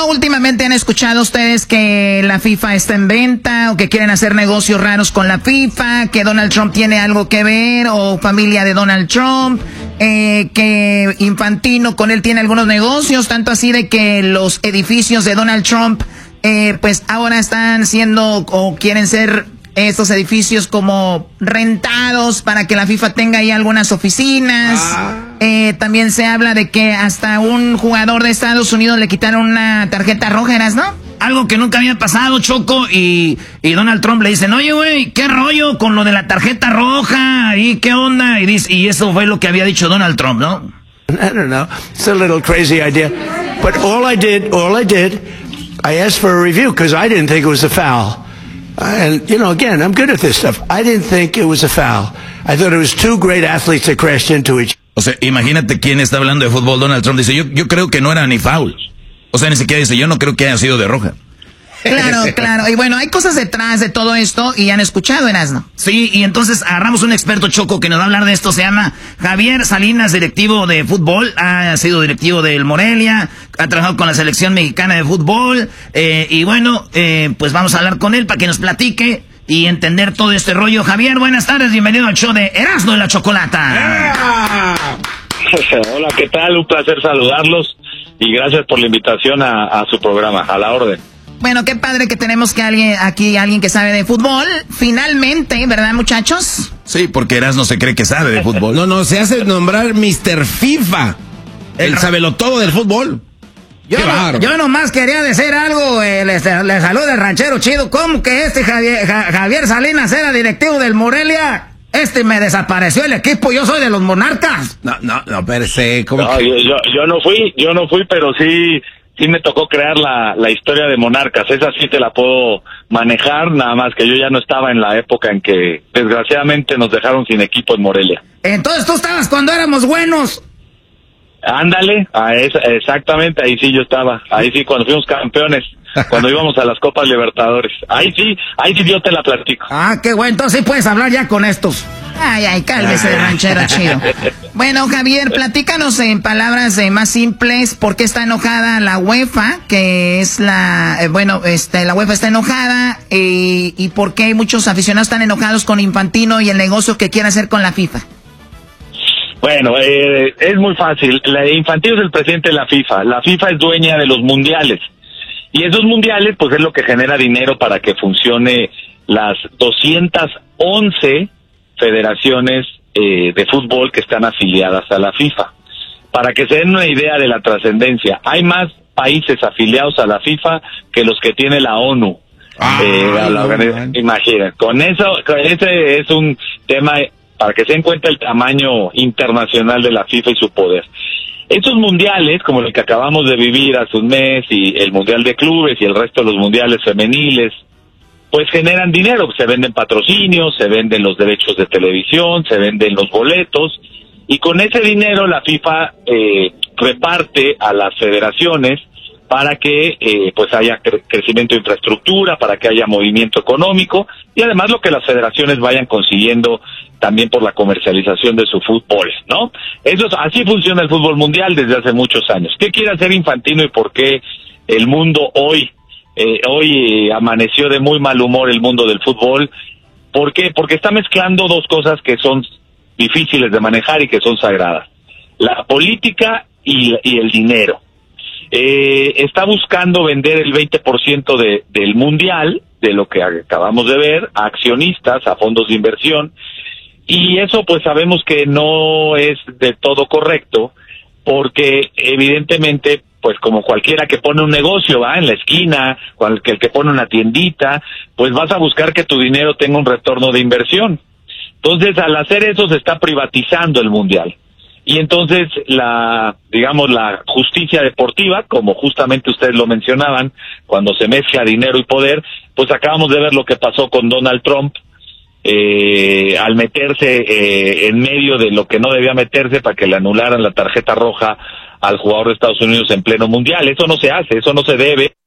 últimamente han escuchado ustedes que la FIFA está en venta o que quieren hacer negocios raros con la FIFA, que Donald Trump tiene algo que ver o familia de Donald Trump, que Infantino con él tiene algunos negocios, tanto así de que los edificios de Donald Trump pues ahora están siendo o quieren ser estos edificios como rentados para que la FIFA tenga ahí algunas oficinas. También se habla de que hasta un jugador de Estados Unidos le quitaron una tarjeta roja, ¿no? Algo que nunca había pasado, Choco, y Donald Trump le dicen, oye, güey, ¿qué rollo con lo de la tarjeta roja? ¿Y qué onda? Y eso fue lo que había dicho Donald Trump, ¿no? I don't know. It's a little crazy idea. But all I did, I asked for a review because I didn't think it was a foul. And, you know, again, I'm good at this stuff. I didn't think it was a foul. I thought it was two great athletes that crashed into each other. O sea, imagínate quién está hablando de fútbol. Donald Trump dice, yo creo que no era ni foul. O sea, ni siquiera dice, yo no creo que haya sido de roja. Claro. Y bueno, hay cosas detrás de todo esto y han escuchado, Erasmo. Sí, y entonces agarramos un experto, Choco, que nos va a hablar de esto. Se llama Javier Salinas, directivo de fútbol. Ha sido directivo del Morelia, ha trabajado con la selección mexicana de fútbol. Y bueno, pues vamos a hablar con él para que nos platique y entender todo este rollo. Javier, buenas tardes, bienvenido al show de Erasmo y la Chocolata. Hola, ¿qué tal? Un placer saludarlos y gracias por la invitación a su programa, a la orden. Bueno, qué padre que tenemos que alguien que sabe de fútbol, finalmente, ¿verdad, muchachos? Sí, porque Erasmo se cree que sabe de fútbol. No, se hace nombrar Mr. FIFA, el sabelotodo del fútbol. Yo nomás quería decir algo, le saluda el ranchero chido, ¿cómo que Javier Salinas era directivo del Morelia? Me desapareció el equipo, yo soy de los Monarcas. No, pero ¿cómo? No, yo no fui, pero sí me tocó crear la historia de Monarcas. Esa sí te la puedo manejar, nada más que yo ya no estaba en la época en que desgraciadamente nos dejaron sin equipo en Morelia. Entonces tú estabas cuando éramos buenos. Ándale, exactamente, ahí sí yo estaba. Ahí sí, cuando fuimos campeones, cuando íbamos a las Copas Libertadores. Ahí sí yo te la platico. Qué bueno, entonces sí puedes hablar ya con estos. Ay, cálmese, ranchero chido. Bueno, Javier, platícanos en palabras más simples por qué está enojada la UEFA, que es la UEFA está enojada, y por qué muchos aficionados están enojados con Infantino y el negocio que quiere hacer con la FIFA. Bueno, es muy fácil. Infantino es el presidente de la FIFA. La FIFA es dueña de los mundiales. Y esos mundiales, pues es lo que genera dinero para que funcione las 211 federaciones de fútbol que están afiliadas a la FIFA. Para que se den una idea de la trascendencia, hay más países afiliados a la FIFA que los que tiene la ONU. Imaginen, ese es un tema para que se den cuenta el tamaño internacional de la FIFA y su poder. Estos mundiales, como el que acabamos de vivir hace un mes, y el Mundial de Clubes y el resto de los mundiales femeniles, pues generan dinero, se venden patrocinios, se venden los derechos de televisión, se venden los boletos, y con ese dinero la FIFA reparte a las federaciones para que pues haya crecimiento de infraestructura, para que haya movimiento económico, y además lo que las federaciones vayan consiguiendo también por la comercialización de su fútbol, ¿no? Así funciona el fútbol mundial desde hace muchos años. ¿Qué quiere hacer Infantino y por qué el mundo hoy amaneció de muy mal humor, el mundo del fútbol? ¿Por qué? Porque está mezclando dos cosas que son difíciles de manejar y que son sagradas: la política y el dinero. Está buscando vender el 20% del mundial, de lo que acabamos de ver, a accionistas, a fondos de inversión, y eso pues sabemos que no es de todo correcto, porque evidentemente, pues como cualquiera que pone un negocio, en la esquina, el que pone una tiendita, pues vas a buscar que tu dinero tenga un retorno de inversión. Entonces, al hacer eso se está privatizando el mundial. Y entonces la justicia deportiva, como justamente ustedes lo mencionaban, cuando se mezcla dinero y poder, pues acabamos de ver lo que pasó con Donald Trump, al meterse en medio de lo que no debía meterse para que le anularan la tarjeta roja al jugador de Estados Unidos en pleno mundial. Eso no se hace, eso no se debe.